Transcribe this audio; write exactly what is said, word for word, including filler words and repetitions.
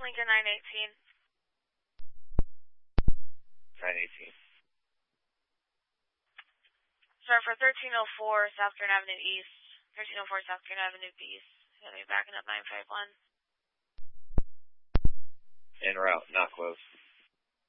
Lincoln nine eighteen. nine eighteen. Sorry, for thirteen oh four South Grand Avenue East. thirteen oh four South Grand Avenue East. Gonna be backing up nine five one. En route, not close.